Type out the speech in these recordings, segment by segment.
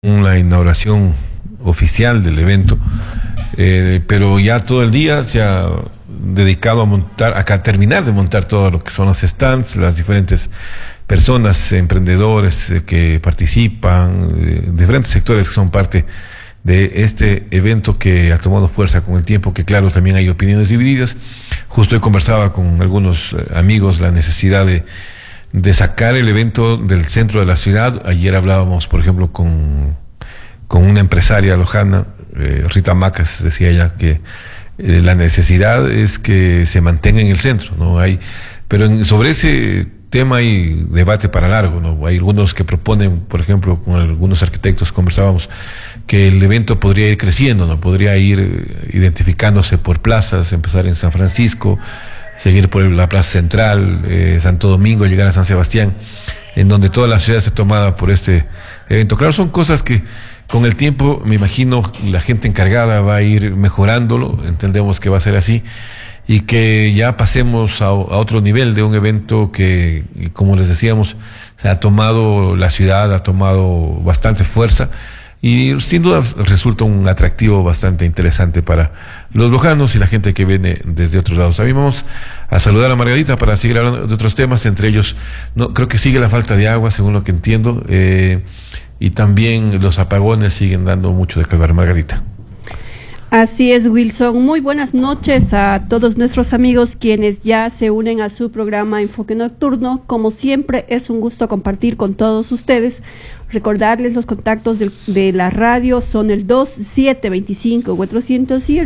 la inauguración oficial del evento, pero ya todo el día se ha dedicado a montar, a terminar de montar todo lo que son los stands, las diferentes personas, emprendedores que participan, diferentes sectores que son parte de este evento que ha tomado fuerza con el tiempo, que claro, también hay opiniones divididas. Justo hoy conversaba con algunos amigos la necesidad de sacar el evento del centro de la ciudad. Ayer hablábamos, por ejemplo, con una empresaria lojana, Rita Macas, decía ella que la necesidad es que se mantenga en el centro, ¿no? Pero sobre ese tema hay debate para largo, ¿no? Hay algunos que proponen, por ejemplo, con algunos arquitectos conversábamos, que el evento podría ir creciendo, ¿no? Podría ir identificándose por plazas, empezar en San Francisco, seguir por la Plaza Central, Santo Domingo, llegar a San Sebastián, en donde toda la ciudad se tomada por este evento. Claro, son cosas que con el tiempo, me imagino, la gente encargada va a ir mejorándolo, entendemos que va a ser así, y que ya pasemos a otro nivel de un evento que, como les decíamos, se ha tomado la ciudad, ha tomado bastante fuerza, y sin duda resulta un atractivo bastante interesante para los lojanos y la gente que viene desde otros lados. También vamos a saludar a Margarita para seguir hablando de otros temas, entre ellos, no, creo que sigue la falta de agua, según lo que entiendo, y también los apagones siguen dando mucho de qué hablar. Margarita. Así es, Wilson. Muy buenas noches a todos nuestros amigos quienes ya se unen a su programa Enfoque Nocturno. Como siempre, es un gusto compartir con todos ustedes. Recordarles los contactos de la radio son el 2725-400 y el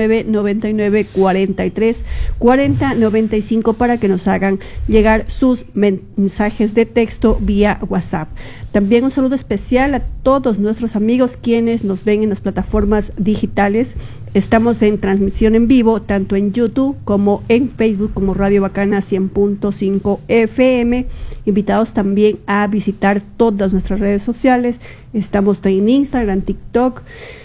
0999-43-4095 para que nos hagan llegar sus mensajes de texto vía WhatsApp. También un saludo especial a todos nuestros amigos quienes nos ven en las plataformas digitales. Estamos en transmisión en vivo, tanto en YouTube como en Facebook, como Radio Bacana 100.5 FM. Invitados también a visitar todas nuestras redes sociales. Estamos en Instagram, TikTok,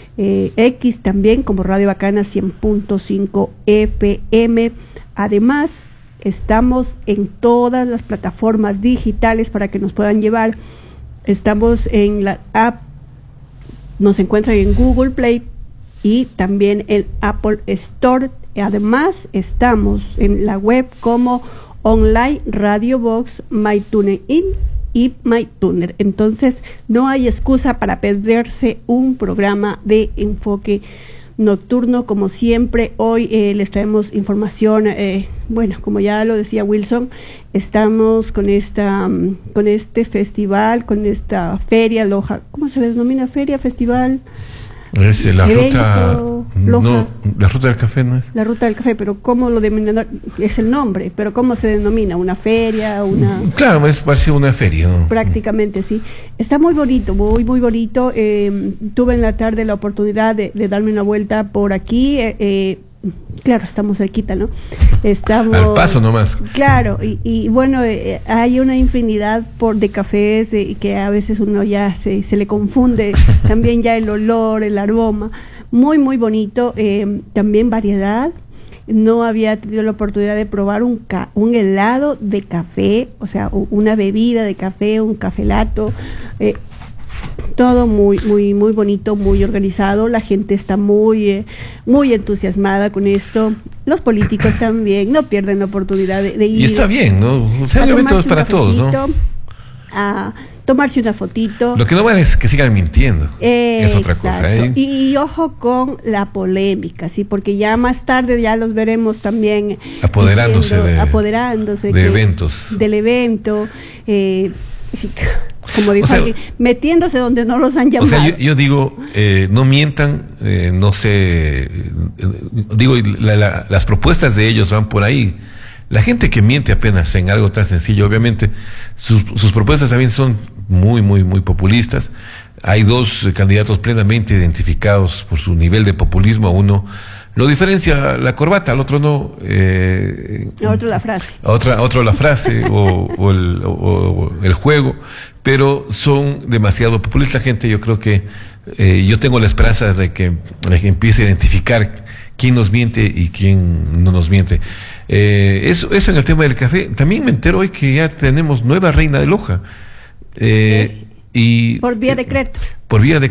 X también, como Radio Bacana 100.5 FM. Además, estamos en todas las plataformas digitales para que nos puedan llevar. Estamos en la app, nos encuentran en Google Play y también en Apple Store. Además, estamos en la web como Online Radio Box, MyTuneIn y MyTuner. Entonces, no hay excusa para perderse un programa de Enfoque Nocturno. Como siempre, hoy les traemos información. Bueno, como ya lo decía Wilson, estamos con este festival, con esta feria Loja. ¿Cómo se denomina? Feria, festival. Es la ruta, no, la ruta del café, ¿no es? La ruta del café, pero ¿cómo lo denomina? Es el nombre, pero ¿cómo se denomina? ¿Una feria? Claro, es parecido a una feria, ¿no? Prácticamente, sí. Está muy bonito, muy, muy bonito. Tuve en la tarde la oportunidad de darme una vuelta por aquí. Claro, estamos cerquita, ¿no? Estamos al paso nomás. Claro, y bueno, hay una infinidad de cafés que a veces uno ya se le confunde, también ya el olor, el aroma, muy, muy bonito, también variedad. No había tenido la oportunidad de probar un helado de café, o sea, una bebida de café, un cafelato, todo muy, muy, muy bonito, muy organizado. La gente está muy, muy entusiasmada con esto. Los políticos también no pierden la oportunidad de ir. Y está bien, ¿no? O sea, el evento es para todos, ¿no? A tomarse una fotito. Lo que no vale es que sigan mintiendo. Es otra cosa, ¿eh? Y ojo con la polémica, sí, porque ya más tarde ya los veremos también apoderándose de eventos. Del evento. Como dijo alguien, metiéndose donde no los han llamado. O sea, yo digo, no mientan, no sé, digo, las propuestas de ellos van por ahí. La gente que miente apenas en algo tan sencillo, obviamente, sus propuestas también son muy, muy, muy populistas. Hay dos candidatos plenamente identificados por su nivel de populismo. Uno lo diferencia la corbata, al otro no. A otro la frase. Otro la frase o el juego, pero son demasiado populistas. La gente, yo creo que yo tengo la esperanza de que empiece a identificar quién nos miente y quién no nos miente. Eso en el tema del café. También me entero hoy que ya tenemos nueva reina de Loja. Por vía decreto. Por vía de